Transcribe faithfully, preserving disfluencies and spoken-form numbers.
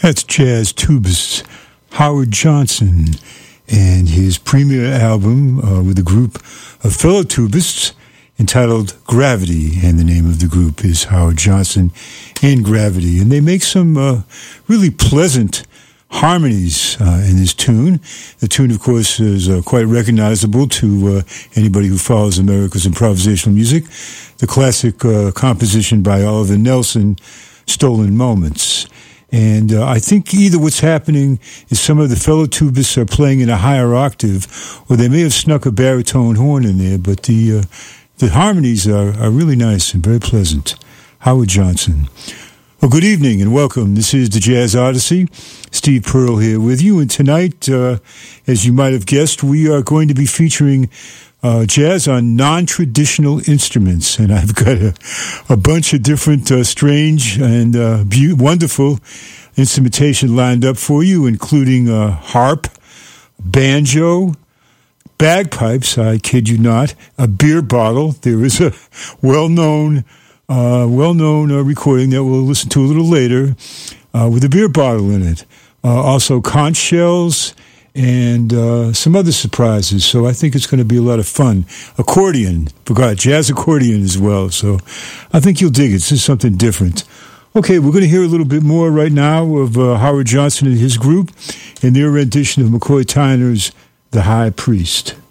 That's jazz tubist Howard Johnson and his premiere album uh, with a group of fellow tubists entitled Gravity, and the name of the group is Howard Johnson and Gravity. And they make some uh, really pleasant harmonies uh, in this tune. The tune, of course, is uh, quite recognizable to uh, anybody who follows America's improvisational music. The classic uh, composition by Oliver Nelson, Stolen Moments. And uh, I think either what's happening is some of the fellow tubists are playing in a higher octave, or they may have snuck a baritone horn in there, but the uh, the harmonies are, are really nice and very pleasant. Howard Johnson. Well, good evening and welcome. This is the Jazz Odyssey. Steve Pearl here with you. And tonight, uh, as you might have guessed, we are going to be featuring uh, jazz on non-traditional instruments. And I've got a, a bunch of different uh, strange and uh, be- wonderful instrumentation lined up for you, including uh, harp, banjo, bagpipes, I kid you not, a beer bottle. There is a well-known Uh, well-known uh, recording that we'll listen to a little later uh, with a beer bottle in it. Uh, also conch shells and uh, some other surprises. So I think it's going to be a lot of fun. Accordion, forgot, jazz accordion as well. So I think you'll dig it. This is something different. Okay, we're going to hear a little bit more right now of uh, Howard Johnson and his group in their rendition of McCoy Tyner's The High Priest.